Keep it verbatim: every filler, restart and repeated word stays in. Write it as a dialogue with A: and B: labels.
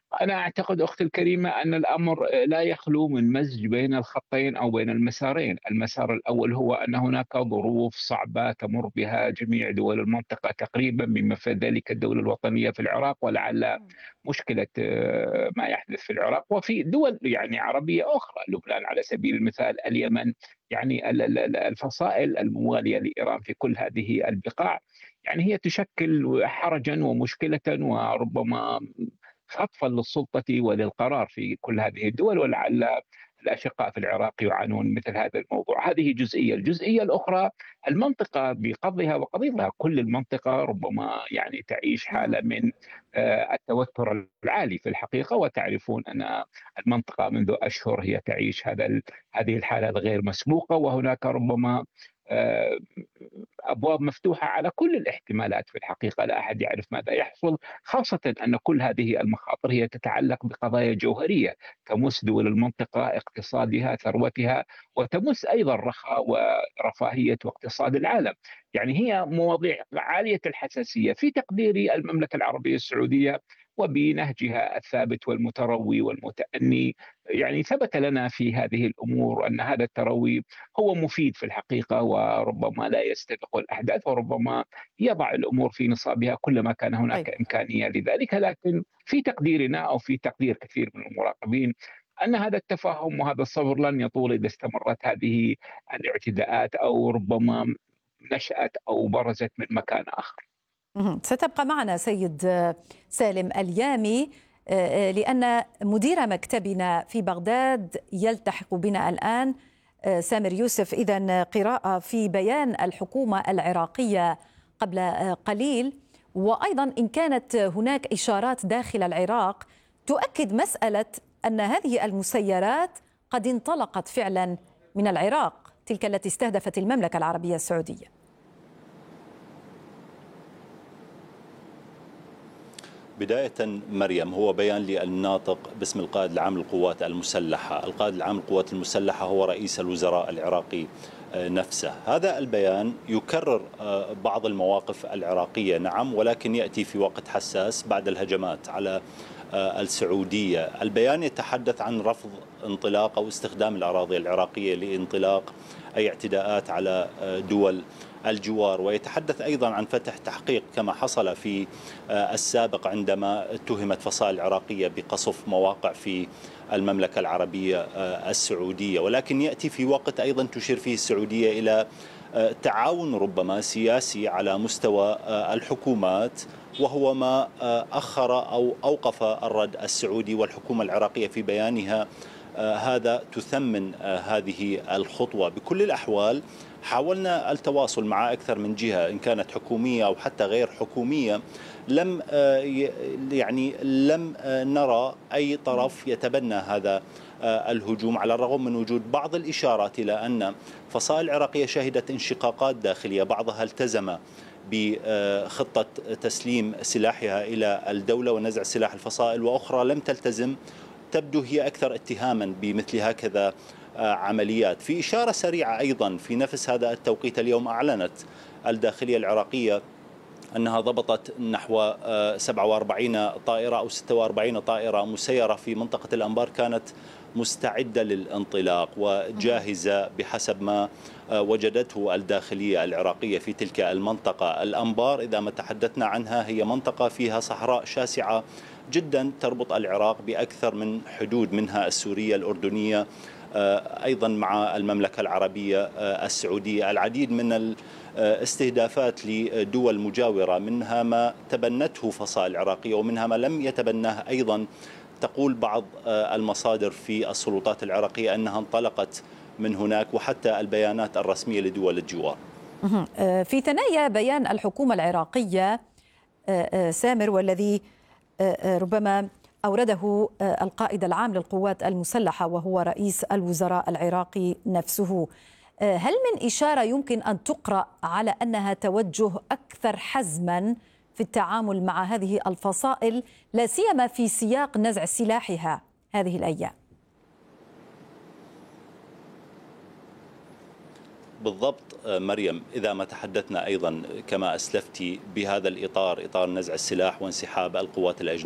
A: أنا أعتقد أختي الكريمة أن الأمر لا يخلو من مزج بين الخطين أو بين المسارين. المسار الأول هو أن هناك ظروف صعبة تمر بها جميع دول المنطقة تقريبا، بما في ذلك الدولة الوطنية في العراق، ولعل
B: مم.
A: مشكلة آه، ما يحدث في العراق وفي دول يعني عربية أخرى، لبنان على سبيل المثال، اليمن، يعني ال- ال- ال- الفصائل الموالية لإيران في كل هذه البقاع، يعني هي تشكل حرجا ومشكلة وربما خطفا للسلطة وللقرار في كل هذه الدول، ولعل الأشقاء في العراق يعانون مثل هذا الموضوع. هذه جزئية. الجزئية الأخرى، المنطقة بقضها وقضيضها، كل المنطقة ربما يعني تعيش حالة
B: مم.
A: من آه، التوتر العالي في الحقيقة، وتعرفون أن المنطقة منذ أشهر هي تعيش هذا ال- هذه الحالة الغير مسبوقة، وهناك ربما آه، أبواب مفتوحة على كل الاحتمالات في الحقيقة. لا أحد يعرف ماذا يحصل، خاصة أن كل هذه المخاطر هي تتعلق بقضايا جوهرية تمس دول المنطقة، اقتصادها، ثروتها، وتمس أيضا رخاء ورفاهية واقتصاد العالم. يعني هي مواضيع عالية الحساسية. في تقديري المملكة العربية السعودية وبنهجها الثابت والمتروي والمتأني، يعني ثبت لنا في هذه الأمور أن هذا التروي هو مفيد في الحقيقة، وربما لا يستبق الأحداث، وربما يضع الأمور في نصابها كلما كان
B: طيب.
A: هناك إمكانية لذلك. لكن في تقديرنا أو في تقدير كثير من المراقبين أن هذا التفاهم وهذا الصبر لن يطول إذا استمرت هذه الاعتداءات، أو ربما نشأت أو برزت من مكان آخر.
B: مهم. ستبقى معنا سيد آه، سالم اليامي، آه، آه، لأن مدير مكتبنا في بغداد يلتحق بنا الآن. آه، سامر يوسف، إذن قراءة في بيان الحكومة العراقية قبل آه، قليل، وأيضا إن كانت هناك إشارات داخل العراق تؤكد مسألة أن هذه المسيرات قد انطلقت فعلا من العراق، تلك التي استهدفت المملكة العربية السعودية.
C: بداية مريم، هو بيان للناطق باسم القائد العام للقوات المسلحة. القائد العام للقوات المسلحة هو رئيس الوزراء العراقي نفسه. هذا البيان يكرر بعض المواقف العراقية، نعم، ولكن يأتي في وقت حساس بعد الهجمات على السعودية. البيان يتحدث عن رفض انطلاق أو استخدام الأراضي العراقية لانطلاق أي اعتداءات على دول الجوار، ويتحدث أيضا عن فتح تحقيق كما حصل في السابق عندما اتهمت فصائل عراقية بقصف مواقع في المملكة العربية السعودية. ولكن يأتي في وقت أيضا تشير فيه السعودية إلى تعاون ربما سياسي على مستوى الحكومات، وهو ما أخر أو أوقف الرد السعودي. والحكومة العراقية في بيانها هذا تثمن هذه الخطوة. بكل الأحوال حاولنا التواصل مع أكثر من جهة، إن كانت حكومية أو حتى غير حكومية، لم يعني لم نرى أي طرف يتبنى هذا الهجوم، على الرغم من وجود بعض الإشارات إلى أن فصائل عراقية شهدت انشقاقات داخلية، بعضها التزم بخطة تسليم سلاحها إلى الدولة ونزع سلاح الفصائل، وأخرى لم تلتزم، تبدو هي أكثر اتهاما بمثل هكذا عمليات. في إشارة سريعة أيضا في نفس هذا التوقيت، اليوم أعلنت الداخلية العراقية أنها ضبطت نحو سبعة وأربعين طائرة أو ستة وأربعين طائرة مسيرة في منطقة الأنبار، كانت مستعدة للانطلاق وجاهزة بحسب ما وجدته الداخلية العراقية في تلك المنطقة. الأنبار إذا ما تحدثنا عنها هي منطقة فيها صحراء شاسعة جدا تربط العراق بأكثر من حدود، منها السورية، الأردنية، أيضا مع المملكة العربية السعودية. العديد من الاستهدافات لدول مجاورة، منها ما تبنته فصائل عراقية ومنها ما لم يتبناه أيضا. تقول بعض المصادر في السلطات العراقية أنها انطلقت من هناك، وحتى البيانات الرسمية لدول الجوار.
B: في ثنايا بيان الحكومة العراقية سامر، والذي ربما أورده القائد العام للقوات المسلحة وهو رئيس الوزراء العراقي نفسه، هل من إشارة يمكن أن تقرأ على أنها توجه أكثر حزما في التعامل مع هذه الفصائل، لا سيما في سياق نزع سلاحها هذه الأيام؟
C: بالضبط مريم، إذا ما تحدثنا أيضا كما أسلفتي بهذا الإطار، إطار نزع السلاح وانسحاب القوات الأجنبية